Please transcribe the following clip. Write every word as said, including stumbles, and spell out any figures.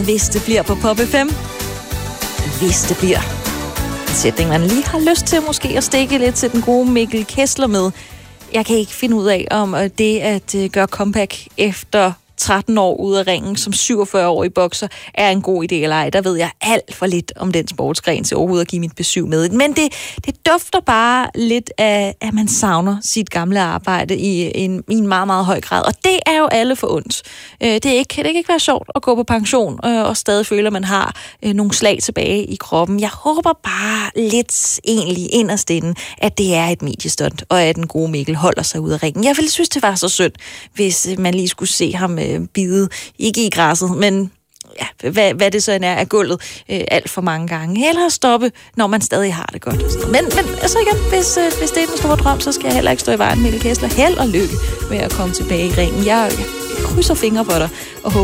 Hvis det bliver på Pop F M. Hvis det bliver. En sætning, man lige har lyst til måske at stikke lidt til den gode Mikkel Kessler med. Jeg kan ikke finde ud af, om det at gøre comeback efter tretten år ude af ringen som syvogfyrre-årig bokser er en god idé eller ej. Der ved jeg alt for lidt om den sportsgren til overhovedet at give mit besøg med. Men det, det dufter bare lidt af, at man savner sit gamle arbejde i en, i en meget, meget høj grad. Og det er jo alle for ondt. Det, er ikke, det kan ikke være sjovt at gå på pension og stadig føle, at man har nogle slag tilbage i kroppen. Jeg håber bare lidt egentlig inderst inde, at det er et mediestunt, og at den gode Mikkel holder sig ud af ringen. Jeg ville synes, det var så synd, hvis man lige skulle se ham bide, ikke i græsset, men ja, hvad, hvad det så end er af gulvet, øh, alt for mange gange. Hellere stoppe, når man stadig har det godt. Men, men altså igen, hvis, øh, hvis det er den store drøm, så skal jeg heller ikke stå i vejen, Mikkel Kessler. Held og lykke med at komme tilbage i ringen. Jeg, jeg krydser fingre for dig og håber,